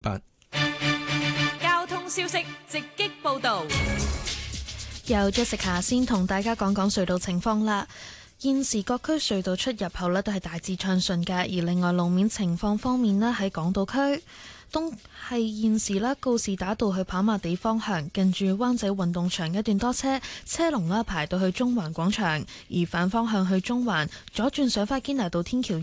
8。 交通消息直擊報道。 由 Jessica 先同大家講講隧道情況啦。現時各區隧道出入口呢都係大致暢順嘅，而另外路面情況方面呢，喺港島區東係現時啦，告士打道去跑馬地方向近住灣仔運動場一段多車，車龍啦排到去中環廣場，而反方向去中環左轉上返堅拿道天橋